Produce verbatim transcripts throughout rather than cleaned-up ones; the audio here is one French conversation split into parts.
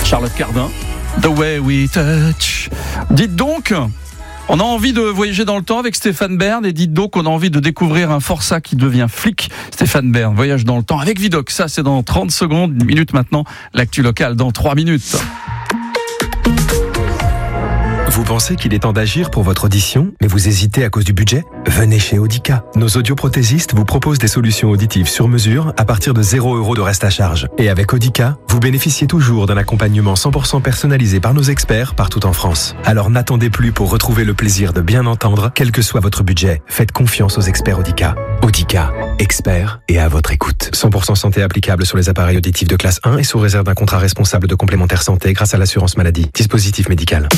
Charlotte Cardin, The Way We Touch. Dites donc, on a envie de voyager dans le temps avec Stéphane Bern et dites donc on a envie de découvrir un forçat qui devient flic. Stéphane Bern, voyage dans le temps avec Vidocq. Ça c'est dans trente secondes, une minute maintenant. L'actu locale dans trois minutes. Vous pensez qu'il est temps d'agir pour votre audition, mais vous hésitez à cause du budget ? Venez chez Audica. Nos audioprothésistes vous proposent des solutions auditives sur mesure à partir de zéro euro de reste à charge. Et avec Audica, vous bénéficiez toujours d'un accompagnement cent pour cent personnalisé par nos experts partout en France. Alors n'attendez plus pour retrouver le plaisir de bien entendre, quel que soit votre budget. Faites confiance aux experts Audica. Audica, experts et à votre écoute. cent pour cent santé applicable sur les appareils auditifs de classe un et sous réserve d'un contrat responsable de complémentaire santé grâce à l'assurance maladie. Dispositif médical.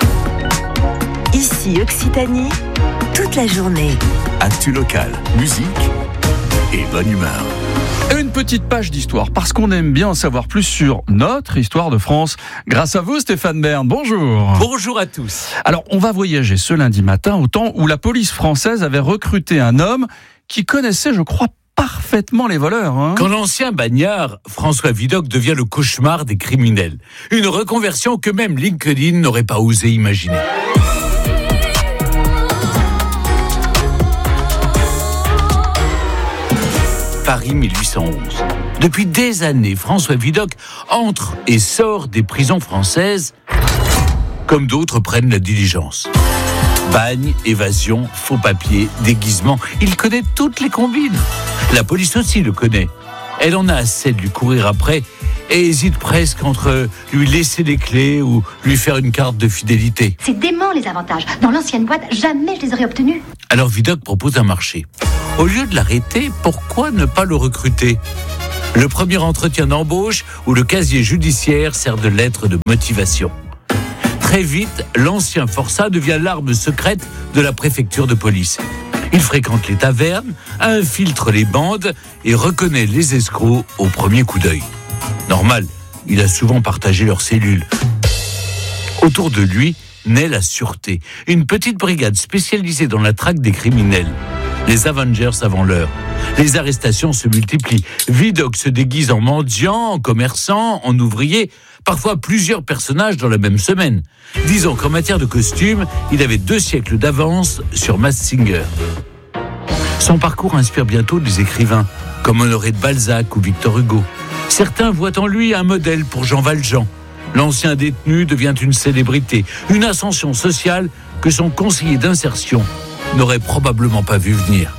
Ici Occitanie, toute la journée. Actu locale, musique et bonne humeur. Une petite page d'histoire, parce qu'on aime bien en savoir plus sur notre histoire de France. Grâce à vous, Stéphane Bern, bonjour. Bonjour à tous. Alors, on va voyager ce lundi matin au temps où la police française avait recruté un homme qui connaissait, je crois, parfaitement les voleurs. Hein. Quand l'ancien bagnard, François Vidocq, devient le cauchemar des criminels. Une reconversion que même LinkedIn n'aurait pas osé imaginer. Paris mille huit cent onze. Depuis des années, François Vidocq entre et sort des prisons françaises comme d'autres prennent la diligence. Bagne, évasion, faux papiers, déguisement, il connaît toutes les combines. La police aussi le connaît. Elle en a assez de lui courir après et hésite presque entre lui laisser les clés ou lui faire une carte de fidélité. C'est dément les avantages. Dans l'ancienne boîte, jamais je les aurais obtenus. Alors Vidocq propose un marché. Au lieu de l'arrêter, pourquoi ne pas le recruter ? Le premier entretien d'embauche où le casier judiciaire sert de lettre de motivation. Très vite, l'ancien forçat devient l'arme secrète de la préfecture de police. Il fréquente les tavernes, infiltre les bandes et reconnaît les escrocs au premier coup d'œil. Normal, il a souvent partagé leurs cellules. Autour de lui naît la sûreté, une petite brigade spécialisée dans la traque des criminels. Les Avengers avant l'heure. Les arrestations se multiplient. Vidocq se déguise en mendiant, en commerçant, en ouvrier, parfois plusieurs personnages dans la même semaine. Disons qu'en matière de costumes, il avait deux siècles d'avance sur Masked Singer. Son parcours inspire bientôt des écrivains, comme Honoré de Balzac ou Victor Hugo. Certains voient en lui un modèle pour Jean Valjean. L'ancien détenu devient une célébrité, une ascension sociale que son conseiller d'insertion n'aurait probablement pas vu venir.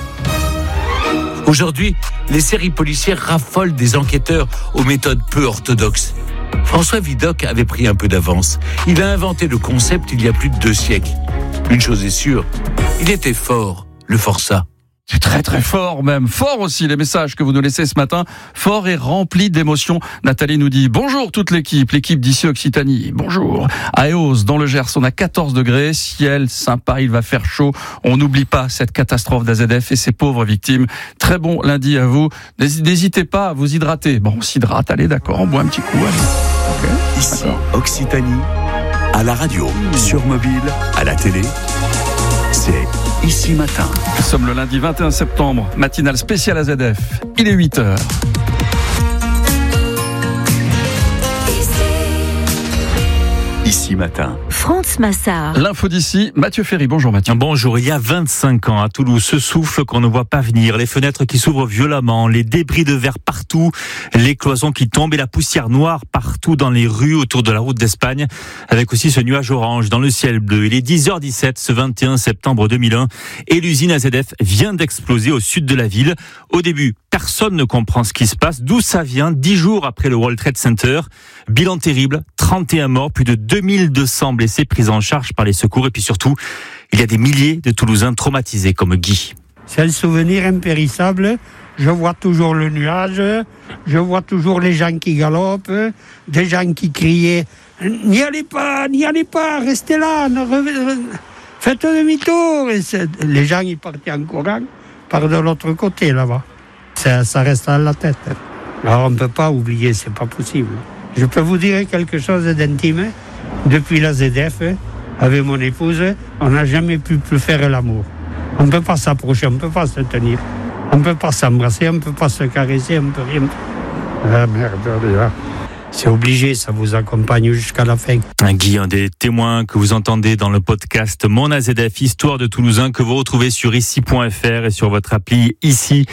Aujourd'hui, les séries policières raffolent des enquêteurs aux méthodes peu orthodoxes. François Vidocq avait pris un peu d'avance. Il a inventé le concept il y a plus de deux siècles. Une chose est sûre, il était fort, le forçat. C'est très très fort même, fort aussi les messages que vous nous laissez ce matin, fort et rempli d'émotions. Nathalie nous dit bonjour toute l'équipe, l'équipe d'ici Occitanie, bonjour. À Eauze, dans le Gers, on a quatorze degrés, ciel sympa, il va faire chaud. On n'oublie pas cette catastrophe d'A Z F et ses pauvres victimes. Très bon lundi à vous, n'hésitez pas à vous hydrater. Bon, on s'hydrate, allez d'accord, on boit un petit coup. Okay. Ici Occitanie, à la radio, sur mobile, à la télé, c'est Ici Matin. Nous sommes le lundi vingt et un septembre, matinale spéciale A Z F. Il est huit heures. Ici Matin. France Massard. L'info d'ici, Mathieu Ferry. Bonjour Mathieu. Bonjour, il y a vingt-cinq ans à Toulouse, ce souffle qu'on ne voit pas venir, les fenêtres qui s'ouvrent violemment, les débris de verre partout, les cloisons qui tombent et la poussière noire partout dans les rues autour de la route d'Espagne, avec aussi ce nuage orange dans le ciel bleu. Il est dix heures dix-sept ce vingt et un septembre deux mille un et l'usine A Z F vient d'exploser au sud de la ville. Au début, personne ne comprend ce qui se passe, d'où ça vient, dix jours après le World Trade Center. Bilan terrible, trente et un morts, plus de deux mille deux cents blessés pris en charge par les secours et puis surtout, il y a des milliers de Toulousains traumatisés comme Guy. C'est un souvenir impérissable. Je vois toujours le nuage, je vois toujours les gens qui galopent, des gens qui criaient « N'y allez pas, n'y allez pas, restez là, ne re... faites demi-tour !» Et les gens ils partaient en courant par de l'autre côté là-bas. Ça, ça reste dans la tête. Alors on ne peut pas oublier, c'est pas possible. Je peux vous dire quelque chose d'intime. Depuis la Z F, avec mon épouse, on n'a jamais pu plus faire l'amour. On ne peut pas s'approcher, on ne peut pas se tenir. On ne peut pas s'embrasser, on ne peut pas se caresser, on ne peut rien. Ah merde, là. c'est obligé, ça vous accompagne jusqu'à la fin. Guy, un des témoins que vous entendez dans le podcast Mon A Z F, Histoire de Toulousain, que vous retrouvez sur ici point f r et sur votre appli ici.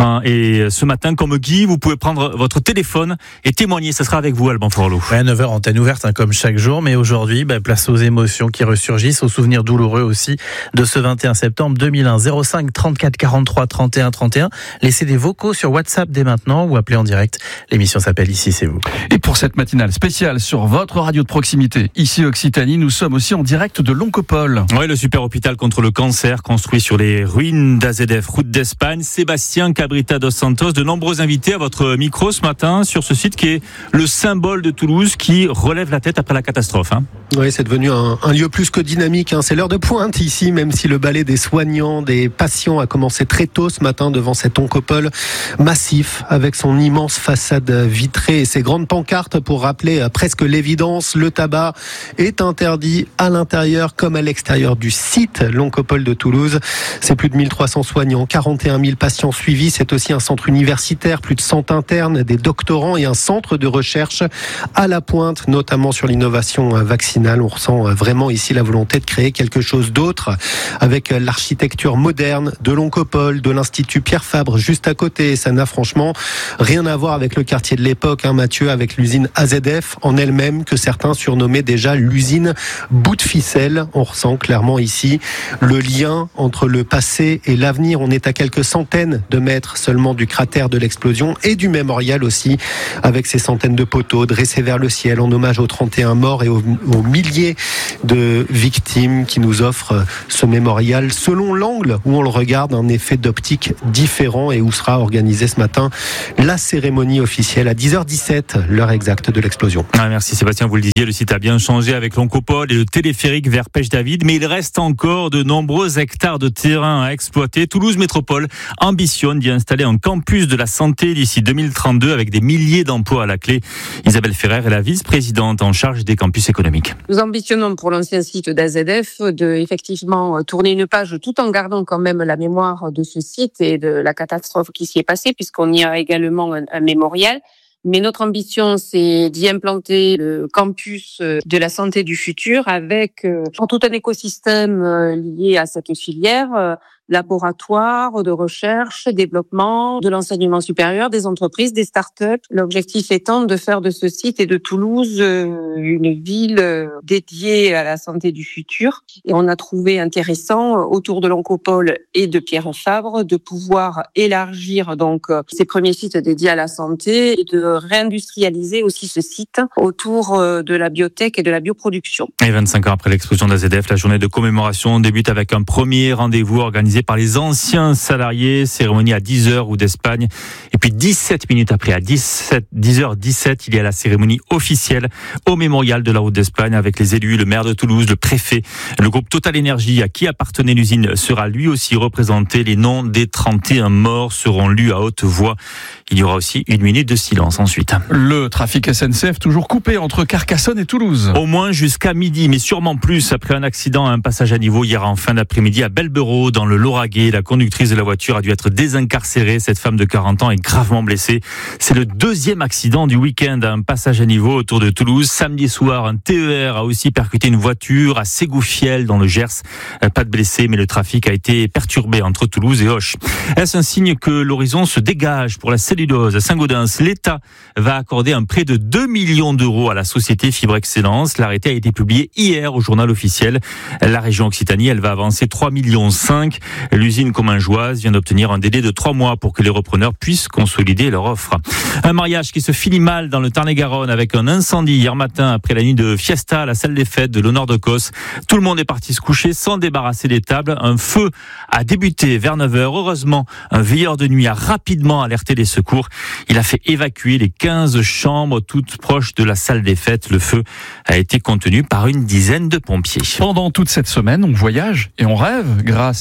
Et ce matin, comme Guy, vous pouvez prendre votre téléphone et témoigner. Ce sera avec vous, Alban Forlot. Ouais, neuf heures, antenne ouverte, hein, comme chaque jour. Mais aujourd'hui, bah, place aux émotions qui ressurgissent, aux souvenirs douloureux aussi de ce vingt et un septembre deux mille un. zéro cinq trente-quatre quarante-trois trente et un trente et un. Laissez des vocaux sur WhatsApp dès maintenant ou appelez en direct. L'émission s'appelle Ici, c'est vous. Et pour cette matinale spéciale sur votre radio de proximité, ici Occitanie, nous sommes aussi en direct de l'Oncopole. Oui, le super hôpital contre le cancer construit sur les ruines d'A Z F, route d'Espagne. Sébastien Cabrita dos Santos, de nombreux invités à votre micro ce matin sur ce site qui est le symbole de Toulouse, qui relève la tête après la catastrophe. Hein. Oui, c'est devenu un, un lieu plus que dynamique. Hein. C'est l'heure de pointe ici, même si le balai des soignants, des patients a commencé très tôt ce matin devant cet Oncopole massif avec son immense façade vitrée et ses grandes pancartes pour rappeler presque l'évidence. Le tabac est interdit à l'intérieur comme à l'extérieur du site. L'Oncopole de Toulouse, c'est plus de mille trois cents soignants, quarante et un mille patients suivis. C'est aussi un centre universitaire, plus de cent internes, des doctorants et un centre de recherche à la pointe, notamment sur l'innovation vaccinale. On ressent vraiment ici la volonté de créer quelque chose d'autre avec l'architecture moderne de l'Oncopole, de l'Institut Pierre Fabre juste à côté. Ça n'a franchement rien à voir avec le quartier de l'époque, hein, Mathieu, avec l'usine A Z F en elle-même que certains surnommaient déjà l'usine bout de ficelle. On ressent clairement ici le lien entre le passé et l'avenir. On est à quelques centaines de mètres seulement du cratère de l'explosion et du mémorial aussi, avec ces centaines de poteaux dressés vers le ciel en hommage aux trente et un morts et aux, aux milliers de victimes qui nous offrent ce mémorial. Selon l'angle où on le regarde, un effet d'optique différent, et où sera organisée ce matin la cérémonie officielle à dix heures dix-sept, l'heure exacte de l'explosion. Ah, merci Sébastien, vous le disiez, le site a bien changé avec l'Oncopole et le téléphérique vers Pêche-David, mais il reste encore de nombreux hectares de terrain à exploiter. Toulouse Métropole ambitionne d'y installer un campus de la santé d'ici deux mille trente-deux avec des milliers d'emplois à la clé. Isabelle Ferrer est la vice-présidente en charge des campus économiques. Nous ambitionnons pour l'ancien site d'A Z F de effectivement tourner une page tout en gardant quand même la mémoire de ce site et de la catastrophe qui s'y est passée, puisqu'on y a également un, un mémorial. Mais notre ambition, c'est d'y implanter le campus de la santé du futur avec tout un écosystème lié à cette filière, laboratoire de recherche, développement, de l'enseignement supérieur, des entreprises, des start-up. L'objectif étant de faire de ce site et de Toulouse une ville dédiée à la santé du futur. Et on a trouvé intéressant, autour de l'Oncopole et de Pierre Fabre, de pouvoir élargir donc ces premiers sites dédiés à la santé et de réindustrialiser aussi ce site autour de la biotech et de la bioproduction. Et vingt-cinq ans après l'explosion d'A Z F, la journée de commémoration débute avec un premier rendez-vous organisé par les anciens salariés, cérémonie à dix heures, route d'Espagne. Et puis dix-sept minutes après, à dix heures dix-sept, il y a la cérémonie officielle au mémorial de la route d'Espagne avec les élus, le maire de Toulouse, le préfet. Le groupe Total Énergie à qui appartenait l'usine sera lui aussi représenté. Les noms des trente et un morts seront lus à haute voix. Il y aura aussi une minute de silence ensuite. Le trafic S N C F toujours coupé entre Carcassonne et Toulouse. Au moins jusqu'à midi, mais sûrement plus après un accident à un passage à niveau hier en fin d'après-midi à Belberot, dans le Lauragais. La conductrice de la voiture a dû être désincarcérée. Cette femme de quarante ans est gravement blessée. C'est le deuxième accident du week-end à un passage à niveau autour de Toulouse. Samedi soir, un T E R a aussi percuté une voiture à Ségoufielle dans le Gers. Pas de blessés, mais le trafic a été perturbé entre Toulouse et Auch. Est-ce un signe que l'horizon se dégage pour la cellulose à Saint-Gaudens? L'État va accorder un prêt de deux millions d'euros à la société Fibre Excellence. L'arrêté a été publié hier au journal officiel. La région Occitanie, elle va avancer trois virgule cinq millions. L'usine Commingeoise vient d'obtenir un délai de trois mois pour que les repreneurs puissent consolider leur offre. Un mariage qui se finit mal dans le Tarn-et-Garonne avec un incendie hier matin après la nuit de fiesta à la salle des fêtes de l'Honneur de Causse. Tout le monde est parti se coucher sans débarrasser des tables. Un feu a débuté vers neuf heures. Heureusement, un veilleur de nuit a rapidement alerté les secours. Il a fait évacuer les quinze chambres toutes proches de la salle des fêtes. Le feu a été contenu par une dizaine de pompiers. Pendant toute cette semaine, on voyage et on rêve grâce à Ici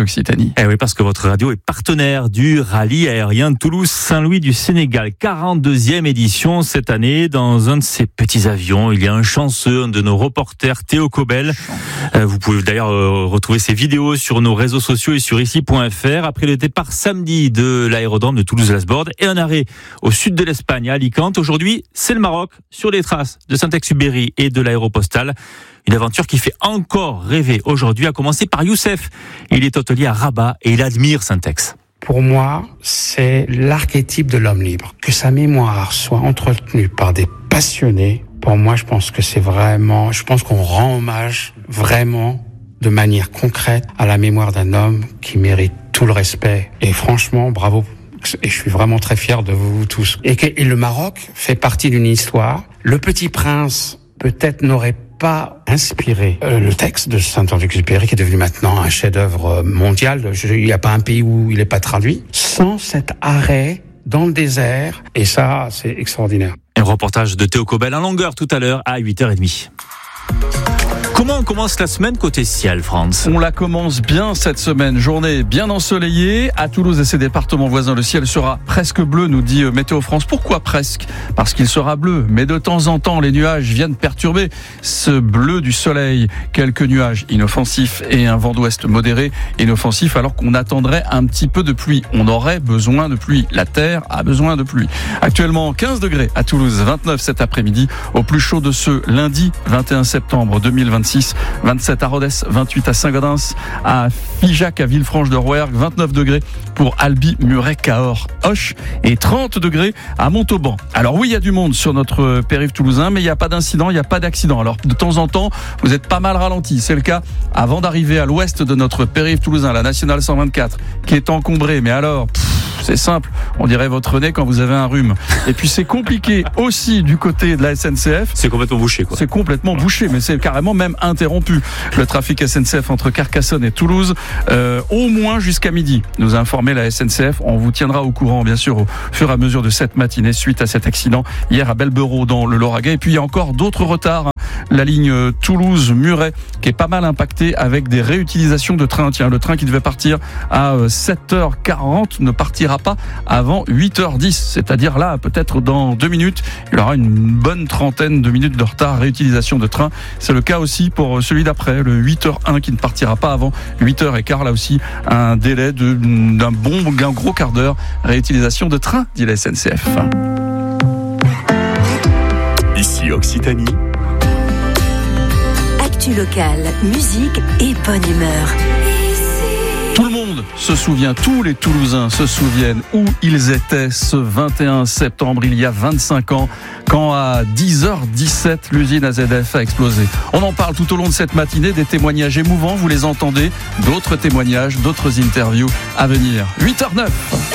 Occitanie. Eh oui, parce que votre radio est partenaire du rallye aérien Toulouse-Saint-Louis du Sénégal. quarante-deuxième édition cette année. Dans un de ces petits avions, il y a un chanceux, un de nos reporters, Théo Cobel. Euh, vous pouvez d'ailleurs euh, retrouver ses vidéos sur nos réseaux sociaux et sur ici point f r. Après le départ samedi de l'aérodrome de Toulouse-Lasborde et un arrêt au sud de l'Espagne, à Alicante. Aujourd'hui, c'est le Maroc, sur les traces de Saint-Exupéry et de l'aéropostale. Une aventure qui fait encore rêver aujourd'hui, à commencer par Youssef. Il est hôtelier à Rabat et il admire Saint-Ex. Pour moi, c'est l'archétype de l'homme libre. Que sa mémoire soit entretenue par des passionnés, pour moi, je pense que c'est vraiment, je pense qu'on rend hommage vraiment de manière concrète à la mémoire d'un homme qui mérite tout le respect. Et franchement, bravo. Et je suis vraiment très fier de vous tous. Et, que, et le Maroc fait partie d'une histoire. Le Petit Prince, peut-être, n'aurait pas inspiré euh, le texte de Saint-Exupéry, qui est devenu maintenant un chef-d'œuvre mondial. Je, il n'y a pas un pays où il n'est pas traduit. Sans cet arrêt dans le désert. Et ça, c'est extraordinaire. Un reportage de Théo Cobel en longueur tout à l'heure à huit heures trente. Comment on commence la semaine côté ciel, Franz ? On la commence bien cette semaine. Journée bien ensoleillée. À Toulouse et ses départements voisins, le ciel sera presque bleu, nous dit Météo France. Pourquoi presque ? Parce qu'il sera bleu. Mais de temps en temps, les nuages viennent perturber ce bleu du soleil. Quelques nuages inoffensifs et un vent d'ouest modéré inoffensif, alors qu'on attendrait un petit peu de pluie. On aurait besoin de pluie. La terre a besoin de pluie. Actuellement, quinze degrés à Toulouse, vingt-neuf cet après-midi. Au plus chaud de ce lundi, vingt et un septembre deux mille vingt-six. vingt-sept à Rodez, vingt-huit à Saint-Gaudens, à Figeac, à Villefranche-de-Rouergue, vingt-neuf degrés pour Albi, Muret, Cahors, Auch et trente degrés à Montauban. Alors oui, il y a du monde sur notre périph' toulousain, mais il n'y a pas d'incident, il n'y a pas d'accident. Alors de temps en temps, vous êtes pas mal ralenti. C'est le cas avant d'arriver à l'ouest de notre périph' toulousain, la nationale cent vingt-quatre, qui est encombrée. Mais alors, pff, c'est simple, on dirait votre nez quand vous avez un rhume. Et puis c'est compliqué aussi du côté de la S N C F. C'est complètement bouché, quoi. C'est complètement bouché, mais c'est carrément même interrompu. Le trafic S N C F entre Carcassonne et Toulouse, euh, au moins jusqu'à midi, nous a informé la S N C F. On vous tiendra au courant, bien sûr, au fur et à mesure de cette matinée, suite à cet accident hier à Belberot dans le Lauragais. Et puis il y a encore d'autres retards. La ligne Toulouse-Muret, qui est pas mal impactée avec des réutilisations de trains. Tiens, le train qui devait partir à sept heures quarante ne partira pas avant huit heures dix. C'est-à-dire là, peut-être dans deux minutes, il y aura une bonne trentaine de minutes de retard. Réutilisation de train. C'est le cas aussi pour celui d'après, le huit heures un, qui ne partira pas avant huit heures quinze. Là aussi, un délai de, d'un bon, d'un gros quart d'heure. Réutilisation de train, dit la S N C F. Ici Occitanie. Actu locale, musique et bonne humeur. Tout le monde se souvient, tous les Toulousains se souviennent où ils étaient ce vingt et un septembre, il y a vingt-cinq ans, quand à dix heures dix-sept, l'usine A Z F a explosé. On en parle tout au long de cette matinée, des témoignages émouvants, vous les entendez, d'autres témoignages, d'autres interviews à venir. huit heures neuf.